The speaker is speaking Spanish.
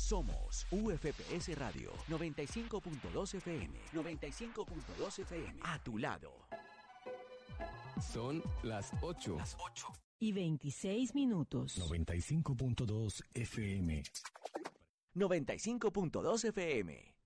Somos UFPS Radio 95.2 FM. 95.2 FM. A tu lado. Son las 8. Las 8. Y 26 minutos. 95.2 FM. 95.2 FM.